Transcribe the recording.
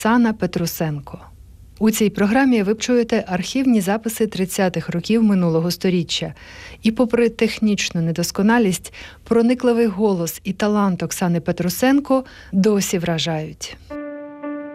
Оксана Петрусенко. У цій програмі ви чуєте архівні записи 30-х років минулого сторіччя. І попри технічну недосконалість, проникливий голос і талант Оксани Петрусенко досі вражають.